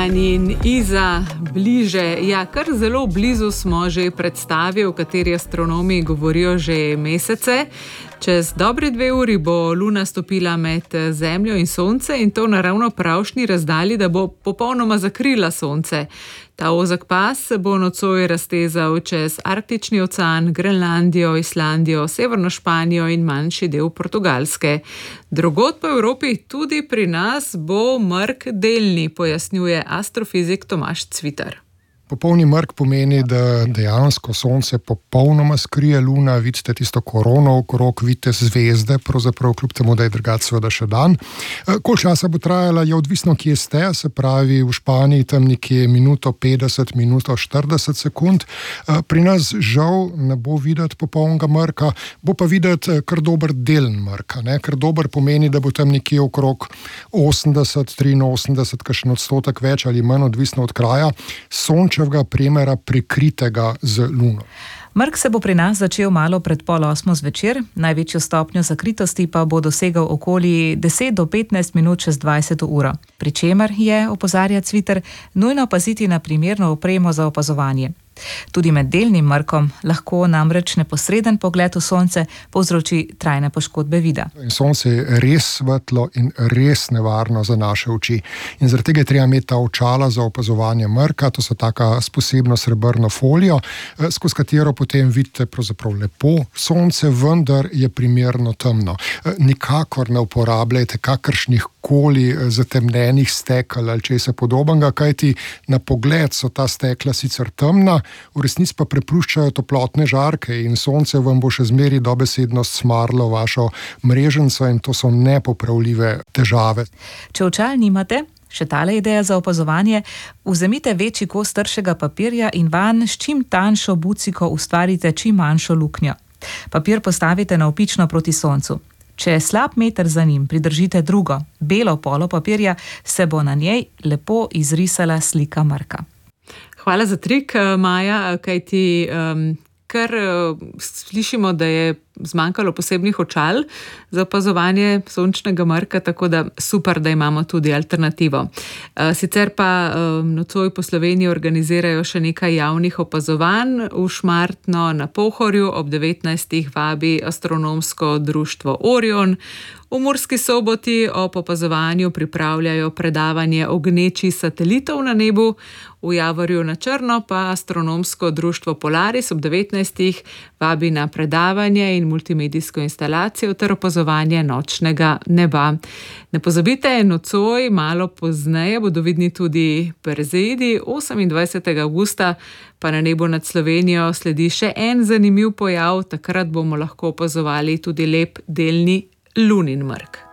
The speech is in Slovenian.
Jani in Iza, bliže. Ja, kar zelo blizu smo že predstavi, o kateri astronomi govorijo že mesece. Čez dobre 2 uri bo Luna stopila med Zemljo in Sonce in to naravno pravšnji razdalji, da bo popolnoma zakrila Sonce. Ta ozek pas se bo nocoj raztezal čez Arktični ocean, Grenlandijo, Islandijo, Severno Španijo in manjši del Portugalske. Drugod po Evropi, tudi pri nas, bo mrk delni, pojasnjuje astrofizik Tomaž Cvitar. Popolni mrk pomeni, da dejansko Sonce popolnoma skrije Luna, vidite tisto korono okrog, vidite zvezde, pravzaprav kljub temu, da je drugače seveda še dan. Koliko časa bo trajala, je odvisno, kje ste, se pravi v Španiji tam nekje minuto 50, minuto 40 sekund. Pri nas žal ne bo videti popolnega mrka, bo pa videti kar dober delen mrka. Kar dober pomeni, da bo tam nekje okrog 80, 83, kakšen odstotek več ali manj, odvisno od kraja, sončevega premera prekritega z Luno. Mrk se bo pri nas začel malo pred 7:30 zvečer, največjo stopnjo zakritosti pa bo dosegal okoli 10 do 15 minut čez 20 uro. Pri čemer je, opozarja Cvitar, nujno paziti na primerno opremo za opazovanje. Tudi med delnim mrkom lahko namreč neposreden pogled v Sonce povzroči trajne poškodbe vida. Sonce je res svetlo in res nevarno za naše oči. In zaradi tega je treba imeti ta očala za opazovanje mrka, to so taka s posebno srebrno folijo, skozi katero potem vidite pravzaprav lepo Sonce, vendar je primerno temno. Nikakor ne uporabljajte kakršnih koli zatemnenih stekel ali česa podobnega, kajti na pogled so ta stekla sicer temna, v resnici pa prepuščajo toplotne žarke in Sonce vam bo še zmeraj dobesedno smrlo vašo mreženco in to so nepopravljive težave. Če očal nimate, še tale ideja za opazovanje, vzemite večji kos tršega papirja in vanj s čim tanjšo buciko ustvarite čim manjšo luknjo. Papir postavite navpično proti Soncu. Če slab meter za njim pridržite drugo, belo polo papirja, se bo na njej lepo izrisala slika mrka. Hvala za trik, Maja, kajti kar slišimo, da je zmanjkalo posebnih očal za opazovanje sončnega mrka, tako da super, da imamo tudi alternativo. Sicer pa nocoj po Sloveniji organizirajo še nekaj javnih opazovanj. V Šmartno na Pohorju ob 19. vabi astronomsko društvo Orion. V Murski Soboti ob opazovanju pripravljajo predavanje o gneči satelitov na nebu. V Javorju na Črno pa astronomsko društvo Polaris ob 19. vabi na predavanje in multimedijsko instalacijo ter opazovanje nočnega neba. Ne pozabite, nocoj malo pozneje bodo vidni tudi Perzeidi, 28. avgusta pa na nebu nad Slovenijo sledi še en zanimiv pojav, takrat bomo lahko opazovali tudi lep delni Lunin mrk.